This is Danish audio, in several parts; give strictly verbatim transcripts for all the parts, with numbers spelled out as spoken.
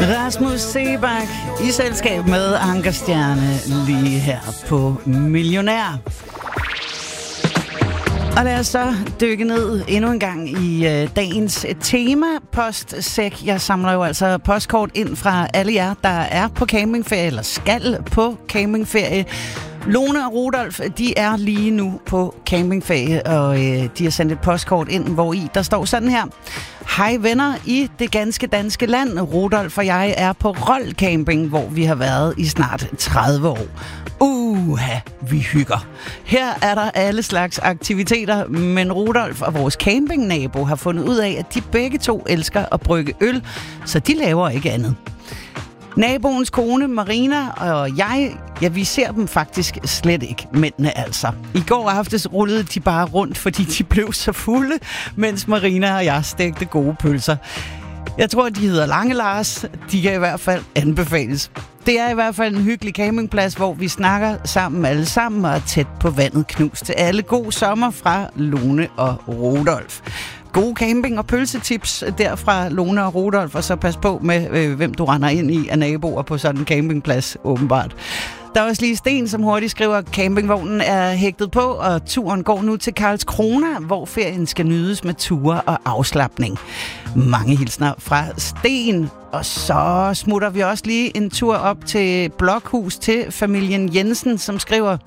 Rasmus Seebach i selskab med Anker Stjerne lige her på Millionær. Og lad os så dykke ned endnu en gang i øh, dagens tema, postsæk. Jeg samler jo altså postkort ind fra alle jer, der er på campingferie, eller skal på campingferie. Lone og Rudolf, de er lige nu på campingferie, og øh, de har sendt et postkort ind, hvor i der står sådan her. Hej venner i det ganske danske land. Rudolf og jeg er på Rold Camping, hvor vi har været i snart tredive år. Uha, vi hygger. Her er der alle slags aktiviteter, men Rudolf og vores campingnabo har fundet ud af, at de begge to elsker at brygge øl, så de laver ikke andet. Naboens kone, Marina, og jeg, ja, vi ser dem faktisk slet ikke, mændene altså. I går aftes rullede de bare rundt, fordi de blev så fulde, mens Marina og jeg stegte gode pølser. Jeg tror, de hedder Lange Lars. De kan i hvert fald anbefales. Det er i hvert fald en hyggelig campingplads, hvor vi snakker sammen alle sammen og er tæt på vandet. Knus til alle. God sommer fra Lone og Rudolf. Gode camping- og pølsetips der fra Lone og Rudolf, og så pas på med, øh, hvem du render ind i af naboer på sådan en campingplads, åbenbart. Der er også lige Sten, som hurtigt skriver, at campingvognen er hægtet på, og turen går nu til Karlskrona, hvor ferien skal nydes med ture og afslapning. Mange hilsner fra Sten. Og så smutter vi også lige en tur op til Blokhus til familien Jensen, som skriver...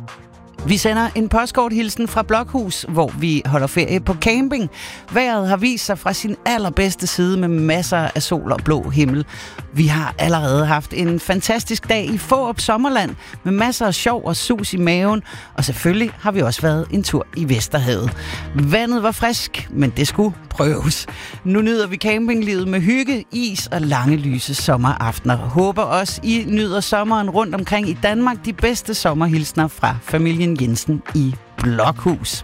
Vi sender en postkorthilsen fra Blokhus, hvor vi holder ferie på camping. Vejret har vist sig fra sin allerbedste side med masser af sol og blå himmel. Vi har allerede haft en fantastisk dag i Fårup Sommerland med masser af sjov og sus i maven. Og selvfølgelig har vi også været en tur i Vesterhavet. Vandet var frisk, men det skulle prøves. Nu nyder vi campinglivet med hygge, is og lange lyse sommeraftener. Håber også, I nyder sommeren rundt omkring i Danmark. De bedste sommerhilsner fra familien Jensen i Blokhus.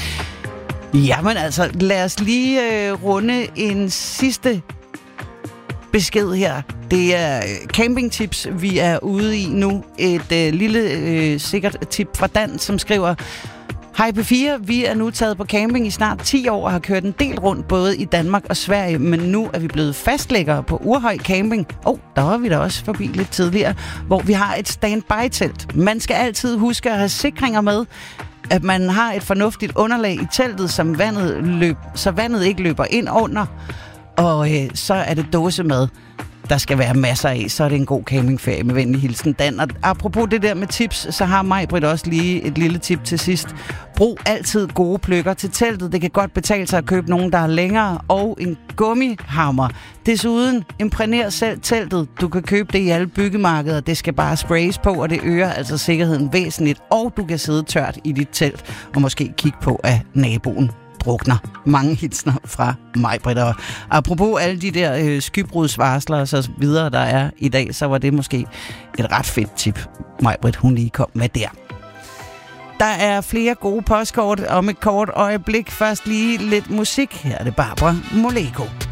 Jamen altså, lad os lige øh, runde en sidste besked her. Det er campingtips, vi er ude i nu. Et øh, lille øh, sikkert tip fra Dan, som skriver... Hej P fire, vi er nu taget på camping i snart ti år og har kørt en del rundt både i Danmark og Sverige, men nu er vi blevet fastlæggere på Urhøj Camping. Åh, oh, der var vi da også forbi lidt tidligere, hvor vi har et standby-telt. Man skal altid huske at have sikringer med, at man har et fornuftigt underlag i teltet, som vandet løb, så vandet ikke løber ind under, og øh, så er det dåsemad, der skal være masser af, så er det en god campingferie med venlig hilsen Dan. Og apropos det der med tips, så har Maj-Britt også lige et lille tip til sidst. Brug altid gode pløkker til teltet. Det kan godt betale sig at købe nogen, der er længere, og en gummihammer. Desuden, imprægner selv teltet. Du kan købe det i alle byggemarkeder. Det skal bare sprays på, og det øger altså sikkerheden væsentligt. Og du kan sidde tørt i dit telt og måske kigge på, at naboen drukner. Mange hilsner fra Maj-Britt. Og apropos alle de der øh, skybrudsvarsler og så videre, der er i dag, så var det måske et ret fedt tip, Maj-Britt, hun lige kom med der. Der er flere gode postkort om et kort øjeblik. Først lige lidt musik. Her er det Barbara Moleko.